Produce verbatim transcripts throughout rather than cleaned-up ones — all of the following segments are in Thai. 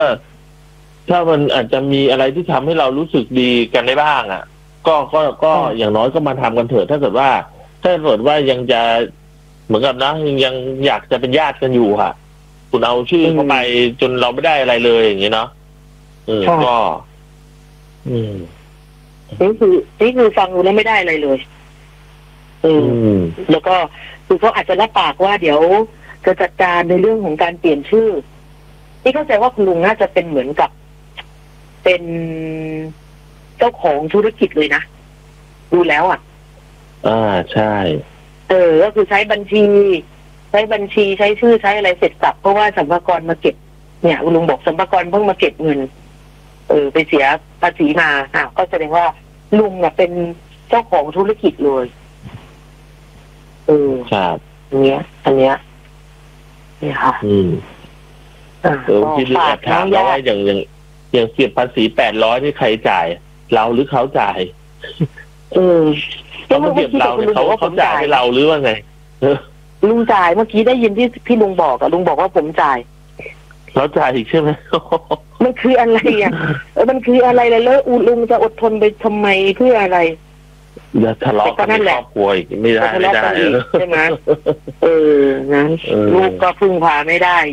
ถ้ามันอาจจะมีอะไรที่ทำให้เรารู้สึกดีกันได้บ้างอ่ะ ก็ก็ก็อย่างน้อยก็มาทำกันเถอะถ้าเกิดว่าถ้าเกิดว่ายังจะเหมือนกับนะยังยังอยากจะเป็นญาติกันอยู่ค่ะคุณเอาชื่อเข้าไปจนเราไม่ได้อะไรเลยอย่างนี้เนาะเออก็ อืมนี่คือนี่คือฟังดูแล้วไม่ได้อะไรเลยเออแล้วก็คือเขาอาจจะรับปากว่าเดี๋ยวจะจัดการในเรื่องของการเปลี่ยนชื่อนี่เข้าใจว่าคุณลุงน่าจะเป็นเหมือนกับเป็นเจ้าของธุรกิจเลยนะดูแล้วอ่ะอ่าใช่เออก็คือใช้บัญชีใช้บัญชีใช้ชื่อใช้อะไรเสร็จสับเพราะว่าสรรพากรมาเก็บเนี่ยคุณลุงบอกสรรพากรเพิ่งมาเก็บเงินเออไปเสียภาษีมาอ่ะก็แสดงว่าลุงเนี่ยเป็นเจ้าของธุรกิจเลยเออครับอันเนี้ยอันเนี้ยนี่ค่ะอืมเออที่ดูแอบถามแล้วว่าอย่างอย่างอย่างเสียภาษีแปดร้อยที่ใครจ่ายเราหรือเขาจ่ายเออเขาเก็บเราเนี่ยเขาเขาจ่ายให้เราหรือว่าไงลุงจ่ายเมื่อกี้ได้ยินที่พี่ลุงบอกอะลุงบอกว่าผมจ่ายเราจ่ายอีกใช่ไหมมันคืออะไรอ่ะมันคืออะไรเลยแล้วลุงจะอดทนไปทำไมเพื่ออะไรอย่าทะเลาะกันในครอบครัวอีกไม่ได้ไม่ได้ใช่ไหมเออนั้นลูกก็พึ่งพาไม่ได้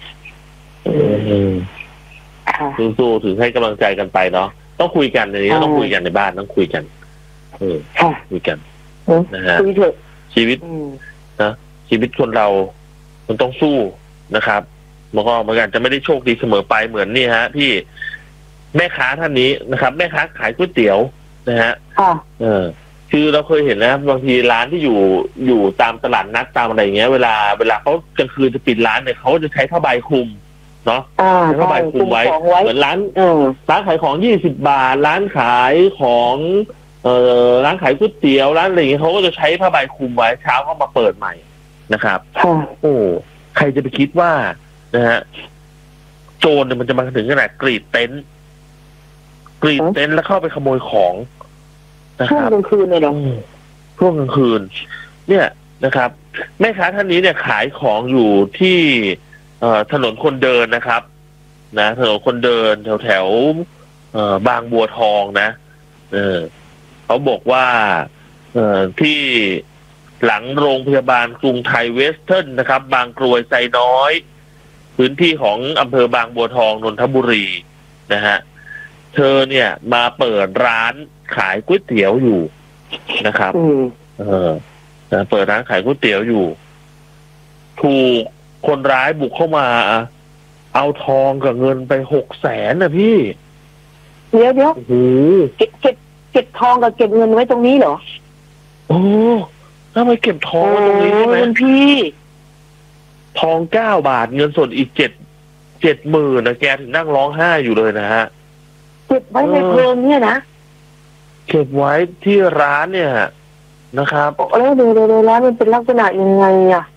สู้ๆถึงให้กำลังใจกันไปเนาะต้องคุยกันในนี้ต้องคุยกันในบ้านต้องคุยกันเออคุยกันนะฮะชีวิตนะชีวิตคนเรามันต้องสู้นะครับมันก็เหมือนกันจะไม่ได้โชคดีเสมอไปเหมือนนี่ฮะพี่แม่ค้าท่านนี้นะครับแม่ค้าขายก๋วยเตี๋ยวนะฮะเออคือเราเคยเห็นนะบางทีร้านที่อยู่อยู่ตามตลาดนัดตามอะไรอย่างเงี้ยเวลาเวลาเขากลางคืนจะปิดร้านเนี่ยเขาจะใช้ผ้าใบคลุมเนาะผ้าใบคลุมไว้เหมือนร้านร้านขายของยี่สิบบาทร้านขายของเอ่อร้านขายก๋วยเตี๋ยวร้านอะไรอย่างเงี้ยเขาก็จะใช้ผ้าใบคลุมไว้เช้าเขามาเปิดใหม่นะครับโอ้ใครจะไปคิดว่านะฮะโจรเนี่ยมันจะมาถึงขนาดกรีดเต็นท์กรีดเต็นท์แล้วเข้าไปขโมยของช่วงกลางคืนเลยเหรอช่วงกลางคืนเนี่ยนะครับแม่ค้าท่านนี้เนี่ยขายของอยู่ที่เอ่อถนนคนเดินนะครับนะถนนคนเดินแถวแถวเอ่อบางบัวทองนะเออเขาบอกว่าเอ่อที่หลังโรงพยาบาลกรุงไทยเวสเทิร์นนะครับบางกรวยไซน้อยพื้นที่ของอำเภอบางบัวทองนนทบุรีนะฮะเธอเนี่ยมาเปิดร้านขายก๋วยเตี๋ยวอยู่นะครับเออเปิดร้านขายก๋วยเตี๋ยวอยู่ถูกคนร้ายบุกเข้ามาเอาทองกับเงินไปหกแสนนะพี่เดี๋ยวเดี๋ยวโอ้เก็บเก็บเก็บทองกับเก็บเงินไว้ตรงนี้เหรอโอ้ทำไมเก็บทองไว้ตรงนี้ใช่ไหมพี่ทองเก้าบาทเงินสดอีกเจ็ดเจ็ดหมื่นนะแกถึงนั่งร้องไห้อยู่เลยนะฮะเก็บไว้ในเพลิงเนี่ยนะเก็บไว้ที่ร้านเนี่ยนะครับแล้วเดี๋ยวๆร้านมันเป็นลักษณะยังไงอ่ะ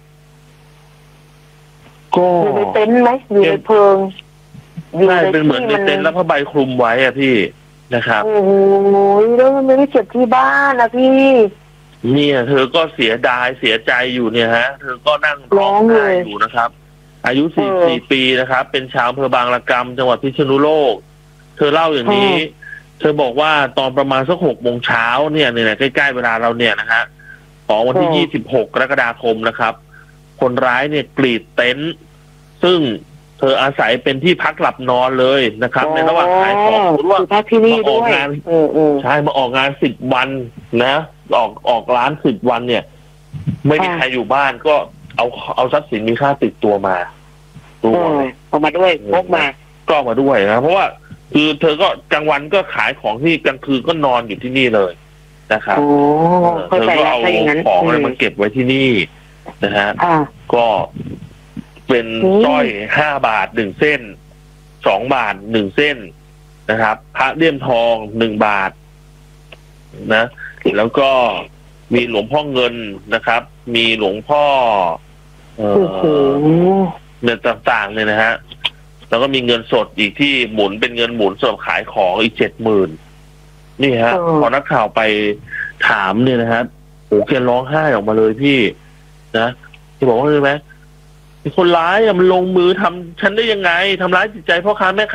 ก็อยู่ในเต็นท์ไหมอยู่ในเพลิงใช่เป็นเหมือนในเต็นท์แล้วผ้าใบคลุมไว้อ่ะพี่นะครับโอ้โหแล้วมันไม่ได้เก็บที่บ้านนะพี่เนี่ยเธอก็เสียดายเสียใจอยู่เนี่ยฮะเธอก็นั่งร้องไห้อยู่นะครับอายุสี่สิบสี่ปีนะครับเป็นชาวอำเภอบางระกำจังหวัดพิษณุโลกเธอเล่าอย่างนี้เธอบอกว่าตอนประมาณสักหกโมงเช้าเนี่ยเนี่ยใกล้ๆเวลาเราเนี่ยนะฮะของวันที่ยี่สิบหกกรกฎาคมนะครับคนร้ายเนี่ยกรีดเต็นท์ซึ่งเธออาศัยเป็นที่พักหลับนอนเลยนะครับในระหว่างขายของว่ามาออกงานใช่มาออกงานสิบวันนะออกออกร้านสิบวันเนี่ยไม่มีใครอยู่บ้านก็เอาเอาทรัพย์สินมีค่าติดตัวมาตัวเอามาด้วยพกมาก็มาด้วยนะเพราะว่าคือเธอก็กลางวันก็ขายของที่กลางคืนก็นอนอยู่ที่นี่เลยนะครับเธอก็เอาของอะไรมาเก็บไว้ที่นี่นะฮะก็เป็นสร้อยห้าบาทหนึ่งเส้นสองบาทหนึ่งเส้นนะครับพระเลี่ยมทองหนึ่งบาทนะแล้วก็มีหลวงพ่อเงินนะครับมีหลวงพ่อเอ่อเงินต่างๆเนี่ยนะฮะแล้วก็มีเงินสดอีกที่หมุนเป็นเงินหมุนสำหรับขายของอีกเจ็ดหมื่นนี่ฮะพอนักข่าวไปถามเนี่ยนะฮะโอ้แกร้องไห้ออกมาเลยพี่นะที่บอกว่าใช่ไหมคนร้ายมันลงมือทำฉันได้ยังไงทำร้ายจิตใจพ่อค้าแม่ค้า